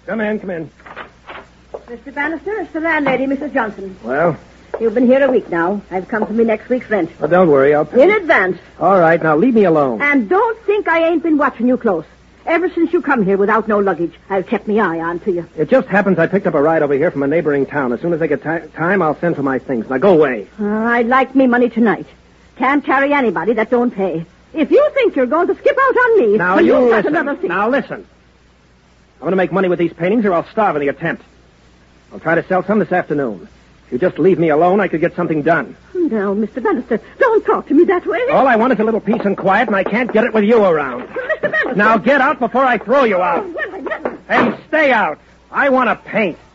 Come in, come in. Mr. Bannister, it's the landlady, Mrs. Johnson. Well? You've been here a week now. I've come for me next week's rent. Well, don't worry, I'll pay. In advance. All right, now leave me alone. And don't think I ain't been watching you close. Ever since you come here without no luggage, I've kept me eye on to you. It just happens I picked up a ride over here from a neighboring town. As soon as I get time, I'll send for my things. Now go away. I'd like me money tonight. Can't carry anybody that don't pay. If you think you're going to skip out on me... Now, well, you you've got listen. another thing. Now, listen. I'm going to make money with these paintings or I'll starve in the attempt. I'll try to sell some this afternoon. If you just leave me alone, I could get something done. No, Mr. Bannister, don't talk to me that way. All I want is a little peace and quiet, and I can't get it with you around. Mr. Bannister... Now get out before I throw you out. Oh, well, I never... And stay out. I want to paint.